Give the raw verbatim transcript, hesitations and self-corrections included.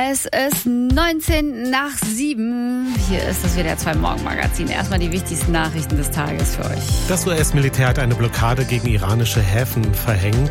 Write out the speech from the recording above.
Es ist neunzehn nach sieben. Hier ist das W D R zwei Morgenmagazin. Erstmal die wichtigsten Nachrichten des Tages für euch. Das U S-Militär hat eine Blockade gegen iranische Häfen verhängt.